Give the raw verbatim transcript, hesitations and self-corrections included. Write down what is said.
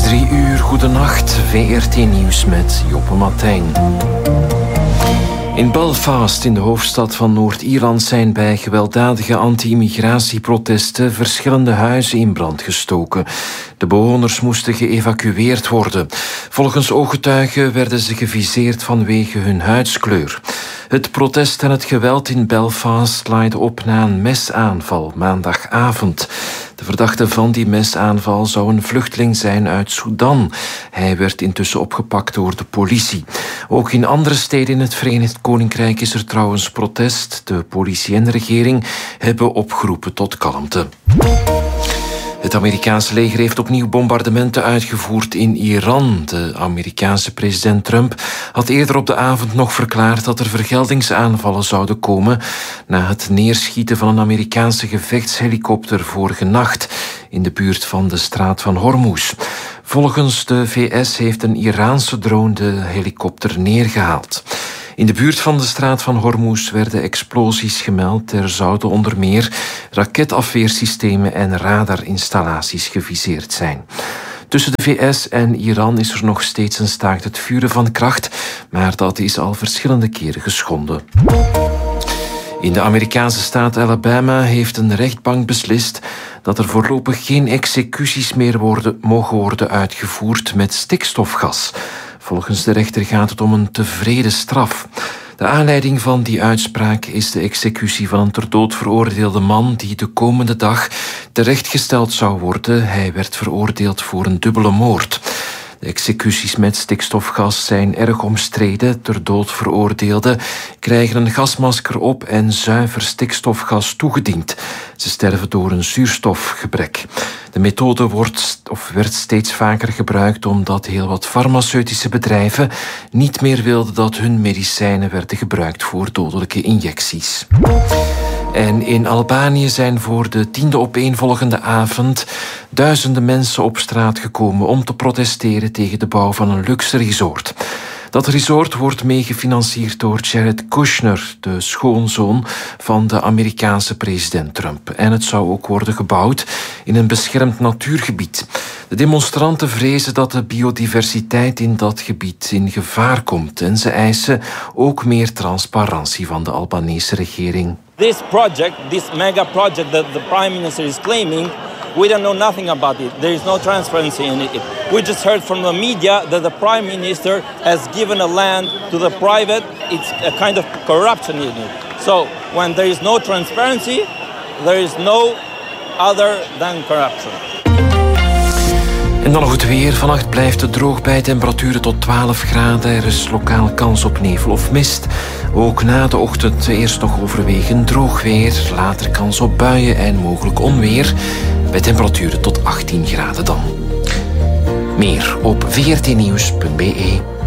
Drie uur, goedenacht. V R T Nieuws met Joppe Martijn. In Belfast, in de hoofdstad van Noord-Ierland, zijn bij gewelddadige anti-immigratieprotesten verschillende huizen in brand gestoken. De bewoners moesten geëvacueerd worden. Volgens ooggetuigen werden ze geviseerd vanwege hun huidskleur. Het protest en het geweld in Belfast laaide op na een mesaanval maandagavond. De verdachte van die mesaanval zou een vluchteling zijn uit Sudan. Hij werd intussen opgepakt door de politie. Ook in andere steden in het Verenigd Koninkrijk is er trouwens protest. De politie en de regering hebben opgeroepen tot kalmte. Het Amerikaanse leger heeft opnieuw bombardementen uitgevoerd in Iran. De Amerikaanse president Trump had eerder op de avond nog verklaard dat er vergeldingsaanvallen zouden komen na het neerschieten van een Amerikaanse gevechtshelikopter vorige nacht in de buurt van de straat van Hormuz. Volgens de V S heeft een Iraanse drone de helikopter neergehaald. In de buurt van de straat van Hormuz werden explosies gemeld. Er zouden onder meer raketafweersystemen en radarinstallaties geviseerd zijn. Tussen de V S en Iran is er nog steeds een staakt het vuren van kracht, maar dat is al verschillende keren geschonden. In de Amerikaanse staat Alabama heeft een rechtbank beslist dat er voorlopig geen executies meer worden, mogen worden uitgevoerd met stikstofgas. Volgens de rechter gaat het om een tevreden straf. De aanleiding van die uitspraak is de executie van een ter dood veroordeelde man die de komende dag terechtgesteld zou worden. Hij werd veroordeeld voor een dubbele moord. De executies met stikstofgas zijn erg omstreden. Ter dood veroordeelden krijgen een gasmasker op en zuiver stikstofgas toegediend. Ze sterven door een zuurstofgebrek. De methode wordt of werd steeds vaker gebruikt omdat heel wat farmaceutische bedrijven niet meer wilden dat hun medicijnen werden gebruikt voor dodelijke injecties. En in Albanië zijn voor de tiende opeenvolgende avond duizenden mensen op straat gekomen om te protesteren tegen de bouw van een luxe resort. Dat resort wordt meegefinancierd door Jared Kushner, de schoonzoon van de Amerikaanse president Trump. En het zou ook worden gebouwd in een beschermd natuurgebied. De demonstranten vrezen dat de biodiversiteit in dat gebied in gevaar komt. En ze eisen ook meer transparantie van de Albanese regering. This project, this mega project that the Prime Minister is claiming, we don't know nothing about it. There is no transparency in it. We just heard from the media that the Prime Minister has given a land to the private. It's a kind of corruption in it. So when there is no transparency, there is no other than corruption. En dan nog het weer. Vannacht blijft het droog bij temperaturen tot twaalf graden. Er is lokaal kans op nevel of mist. Ook na de ochtend eerst nog overwegend droog weer. Later kans op buien en mogelijk onweer. Bij temperaturen tot achttien graden dan. Meer op v r t nieuws punt b e.